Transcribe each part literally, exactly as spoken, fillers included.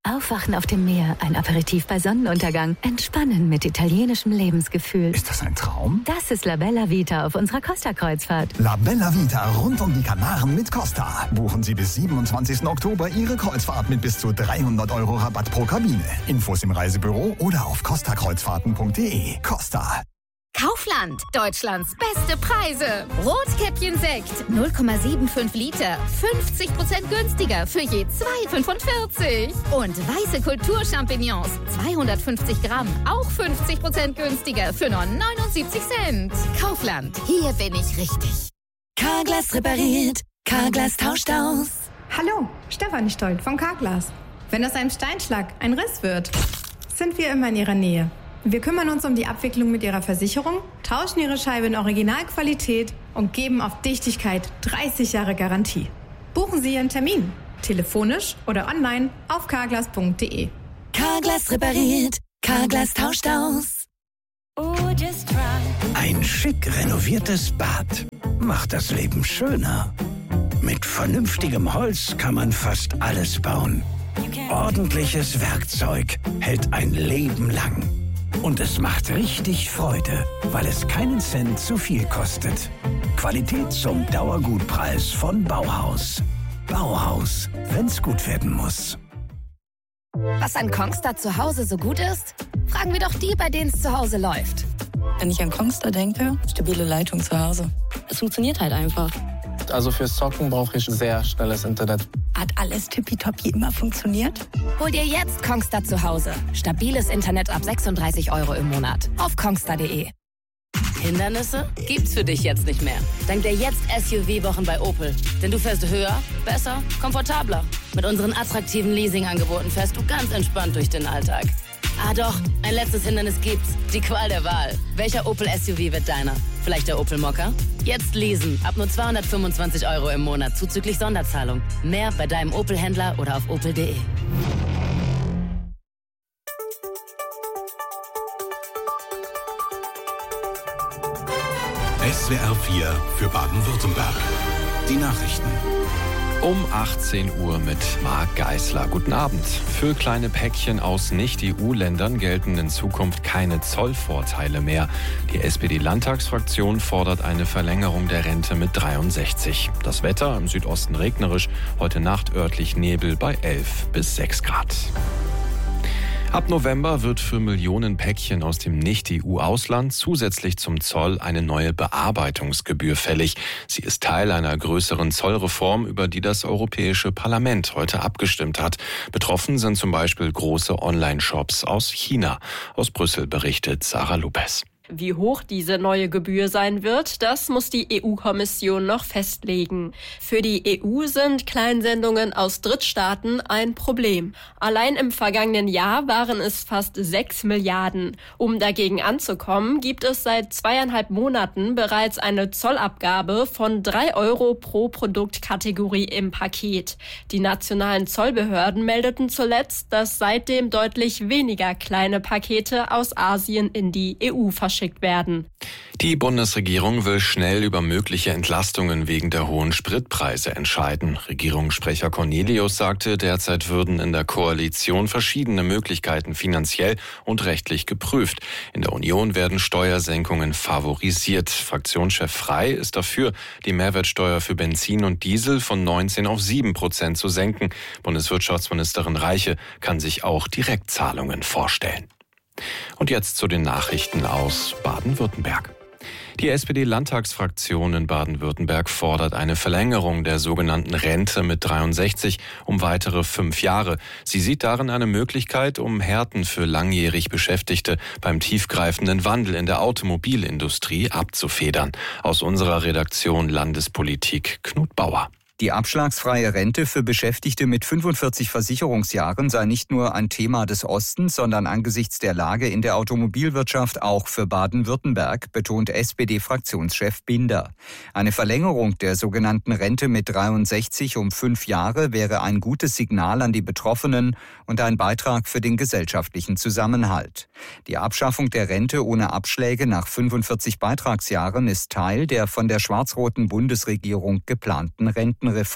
Aufwachen auf dem Meer, ein Aperitif bei Sonnenuntergang, Entspannen mit italienischem Lebensgefühl. Ist das ein Traum? Das ist La Bella Vita auf unserer Costa-Kreuzfahrt. La Bella Vita rund um die Kanaren mit Costa. Buchen Sie bis siebenundzwanzigsten Oktober Ihre Kreuzfahrt mit bis zu dreihundert Euro Rabatt pro Kabine. Infos im Reisebüro oder auf costa kreuzfahrten punkt de. Costa. Kaufland, Deutschlands beste Preise. Rotkäppchen-Sekt, null Komma fünfundsiebzig Liter, fünfzig Prozent günstiger für je zwei Komma fünfundvierzig. Und weiße Kulturchampignons, zweihundertfünfzig Gramm, auch fünfzig Prozent günstiger für nur neunundsiebzig Cent. Kaufland, hier bin ich richtig. Carglass repariert, Carglass tauscht aus. Hallo, Stefanie Stolt von Carglass. Wenn aus einem Steinschlag ein Riss wird, sind wir immer in Ihrer Nähe. Wir kümmern uns um die Abwicklung mit Ihrer Versicherung, tauschen Ihre Scheibe in Originalqualität und geben auf Dichtigkeit dreißig Jahre Garantie. Buchen Sie Ihren Termin, telefonisch oder online auf carglass punkt de. Carglass repariert, Carglass tauscht aus. Ein schick renoviertes Bad macht das Leben schöner. Mit vernünftigem Holz kann man fast alles bauen. Ordentliches Werkzeug hält ein Leben lang. Und es macht richtig Freude, weil es keinen Cent zu viel kostet. Qualität zum Dauergutpreis von Bauhaus. Bauhaus, wenn's gut werden muss. Was an Kongstar zu Hause so gut ist? Fragen wir doch die, bei denen es zu Hause läuft. Wenn ich an Kongstar denke, stabile Leitung zu Hause. Es funktioniert halt einfach. Also fürs Zocken brauche ich sehr schnelles Internet. Hat alles tippitoppi immer funktioniert? Hol dir jetzt Kongstar zu Hause. Stabiles Internet ab sechsunddreißig Euro im Monat. Auf kongstar punkt de. Hindernisse gibt's für dich jetzt nicht mehr. Dank der jetzt S U V-Wochen bei Opel. Denn du fährst höher, besser, komfortabler. Mit unseren attraktiven Leasing-Angeboten fährst du ganz entspannt durch den Alltag. Ah doch, ein letztes Hindernis gibt's. Die Qual der Wahl. Welcher Opel S U V wird deiner? Vielleicht der Opel Mokka? Jetzt leasen. Ab nur zweihundertfünfundzwanzig Euro im Monat zuzüglich Sonderzahlung. Mehr bei deinem Opel-Händler oder auf opel punkt de. S W R vier für Baden-Württemberg. Die Nachrichten. Um achtzehn Uhr mit Marc Geisler. Guten Abend. Für kleine Päckchen aus Nicht-E U-Ländern gelten in Zukunft keine Zollvorteile mehr. Die S P D-Landtagsfraktion fordert eine Verlängerung der Rente mit dreiundsechzig. Das Wetter im Südosten regnerisch, heute Nacht örtlich Nebel bei elf bis sechs Grad. Ab November wird für Millionen Päckchen aus dem Nicht-E U-Ausland zusätzlich zum Zoll eine neue Bearbeitungsgebühr fällig. Sie ist Teil einer größeren Zollreform, über die das Europäische Parlament heute abgestimmt hat. Betroffen sind zum Beispiel große Online-Shops aus China. Aus Brüssel berichtet Sarah Lopez. Wie hoch diese neue Gebühr sein wird, das muss die E U-Kommission noch festlegen. Für die E U sind Kleinsendungen aus Drittstaaten ein Problem. Allein im vergangenen Jahr waren es fast sechs Milliarden. Um dagegen anzukommen, gibt es seit zweieinhalb Monaten bereits eine Zollabgabe von drei Euro pro Produktkategorie im Paket. Die nationalen Zollbehörden meldeten zuletzt, dass seitdem deutlich weniger kleine Pakete aus Asien in die E U verschickt werden. Die Bundesregierung will schnell über mögliche Entlastungen wegen der hohen Spritpreise entscheiden. Regierungssprecher Cornelius sagte, derzeit würden in der Koalition verschiedene Möglichkeiten finanziell und rechtlich geprüft. In der Union werden Steuersenkungen favorisiert. Fraktionschef Frey ist dafür, die Mehrwertsteuer für Benzin und Diesel von neunzehn auf sieben Prozent zu senken. Bundeswirtschaftsministerin Reiche kann sich auch Direktzahlungen vorstellen. Und jetzt zu den Nachrichten aus Baden-Württemberg. Die S P D-Landtagsfraktion in Baden-Württemberg fordert eine Verlängerung der sogenannten Rente mit dreiundsechzig um weitere fünf Jahre. Sie sieht darin eine Möglichkeit, um Härten für langjährig Beschäftigte beim tiefgreifenden Wandel in der Automobilindustrie abzufedern. Aus unserer Redaktion Landespolitik Knut Bauer. Die abschlagsfreie Rente für Beschäftigte mit fünfundvierzig Versicherungsjahren sei nicht nur ein Thema des Ostens, sondern angesichts der Lage in der Automobilwirtschaft auch für Baden-Württemberg, betont S P D-Fraktionschef Binder. Eine Verlängerung der sogenannten Rente mit dreiundsechzig um fünf Jahre wäre ein gutes Signal an die Betroffenen und ein Beitrag für den gesellschaftlichen Zusammenhalt. Die Abschaffung der Rente ohne Abschläge nach fünfundvierzig Beitragsjahren ist Teil der von der schwarz-roten Bundesregierung geplanten Renten Reform.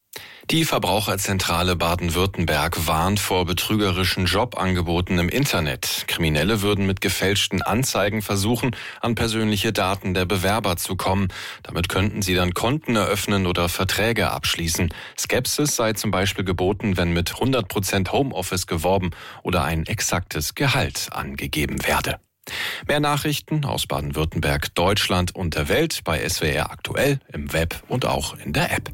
Die Verbraucherzentrale Baden-Württemberg warnt vor betrügerischen Jobangeboten im Internet. Kriminelle würden mit gefälschten Anzeigen versuchen, an persönliche Daten der Bewerber zu kommen. Damit könnten sie dann Konten eröffnen oder Verträge abschließen. Skepsis sei zum Beispiel geboten, wenn mit hundert Prozent Homeoffice geworben oder ein exaktes Gehalt angegeben werde. Mehr Nachrichten aus Baden-Württemberg, Deutschland und der Welt bei S W R aktuell, im Web und auch in der App.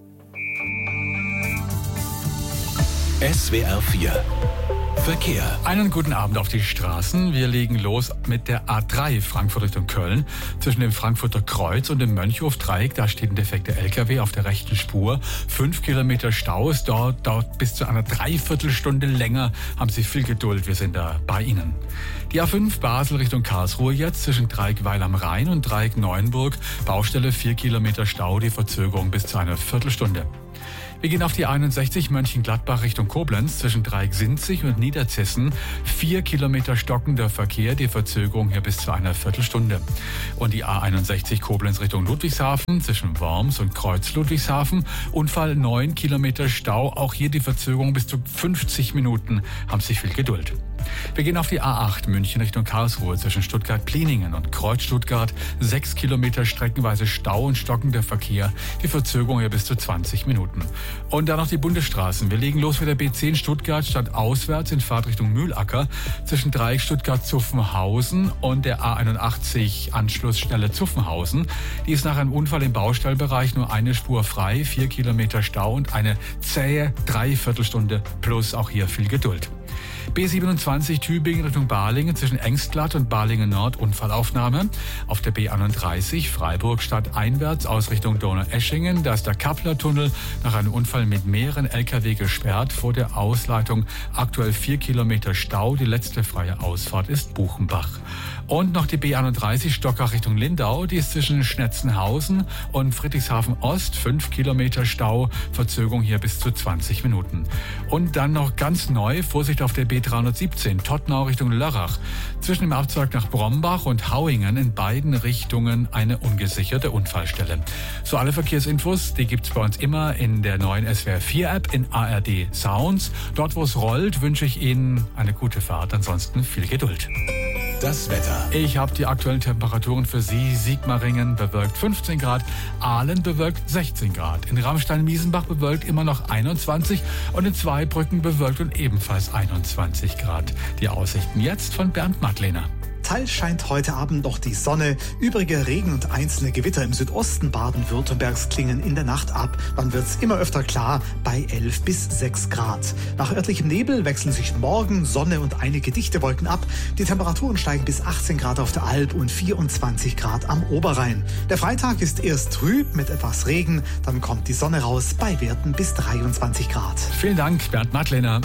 S W R vier Verkehr. Einen guten Abend auf die Straßen. Wir legen los mit der A drei Frankfurt Richtung Köln. Zwischen dem Frankfurter Kreuz und dem Mönchhof-Dreieck, da steht ein defekter L K W auf der rechten Spur. Fünf Kilometer Stau. Es dauert, dauert bis zu einer Dreiviertelstunde länger. Haben Sie viel Geduld, wir sind da bei Ihnen. Die A fünf Basel Richtung Karlsruhe jetzt zwischen Dreieck Weil am Rhein und Dreieck Neuenburg. Baustelle vier Kilometer Stau, die Verzögerung bis zu einer Viertelstunde. Wir gehen auf die einundsechzig Mönchengladbach Richtung Koblenz zwischen Dreieck Sinzig und Niederzissen. Vier Kilometer stockender Verkehr, die Verzögerung hier bis zu einer Viertelstunde. Und die A einundsechzig Koblenz Richtung Ludwigshafen zwischen Worms und Kreuz Ludwigshafen. Unfall neun Kilometer Stau, auch hier die Verzögerung bis zu fünfzig Minuten. Haben Sie viel Geduld. Wir gehen auf die A acht München Richtung Karlsruhe zwischen Stuttgart-Pliningen und Kreuz Stuttgart. Sechs Kilometer streckenweise Stau und stockender Verkehr. Die Verzögerung hier bis zu zwanzig Minuten. Und dann noch die Bundesstraßen. Wir legen los mit der B zehn Stuttgart statt auswärts in Fahrtrichtung Mühlacker zwischen Dreieck Stuttgart-Zuffenhausen und der A einundachtzig Anschlussstelle Zuffenhausen. Die ist nach einem Unfall im Baustellbereich nur eine Spur frei. Vier Kilometer Stau und eine zähe Dreiviertelstunde plus auch hier viel Geduld. B siebenundzwanzig Tübingen Richtung Balingen zwischen Engstglatt und Balingen Nord Unfallaufnahme. Auf der B einunddreißig Freiburg stadteinwärts aus Richtung Donaueschingen. Da ist der Kappler-Tunnel nach einem Unfall mit mehreren L K W gesperrt. Vor der Ausleitung aktuell vier Kilometer Stau. Die letzte freie Ausfahrt ist Buchenbach. Und noch die B einunddreißig Stockach Richtung Lindau. Die ist zwischen Schnetzenhausen und Friedrichshafen Ost. Fünf Kilometer Stau. Verzögerung hier bis zu zwanzig Minuten. Und dann noch ganz neu, Vorsicht auf der B dreihundertsiebzehn Tottenau Richtung Lörrach. Zwischen dem Abzweig nach Brombach und Hauingen in beiden Richtungen eine ungesicherte Unfallstelle. So, alle Verkehrsinfos, die gibt's bei uns immer in der neuen S W R vier App in A R D Sounds. Dort, wo es rollt, wünsche ich Ihnen eine gute Fahrt. Ansonsten viel Geduld. Das Wetter. Ich habe die aktuellen Temperaturen für Sie. Sigmaringen bewölkt fünfzehn Grad, Aalen bewölkt sechzehn Grad. In Ramstein-Miesenbach bewölkt immer noch einundzwanzig und in Zweibrücken bewölkt und ebenfalls einundzwanzig Grad. Die Aussichten jetzt von Bernd Madlener. Teils scheint heute Abend noch die Sonne. Übrige Regen und einzelne Gewitter im Südosten Baden-Württembergs klingen in der Nacht ab. Dann wird's immer öfter klar bei elf bis sechs Grad. Nach örtlichem Nebel wechseln sich morgen Sonne und einige dichte Wolken ab. Die Temperaturen steigen bis achtzehn Grad auf der Alb und vierundzwanzig Grad am Oberrhein. Der Freitag ist erst trüb mit etwas Regen. Dann kommt die Sonne raus bei Werten bis dreiundzwanzig Grad. Vielen Dank, Bernd Madlener.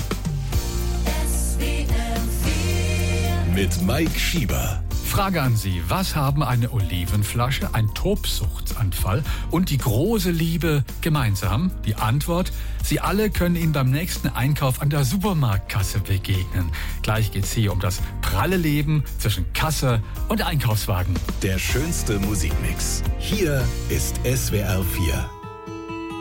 Mit Mike Schieber. Frage an Sie, was haben eine Olivenflasche, ein Tobsuchtsanfall und die große Liebe gemeinsam? Die Antwort, sie alle können Ihnen beim nächsten Einkauf an der Supermarktkasse begegnen. Gleich geht's hier um das pralle Leben zwischen Kasse und Einkaufswagen. Der schönste Musikmix. Hier ist S W R vier.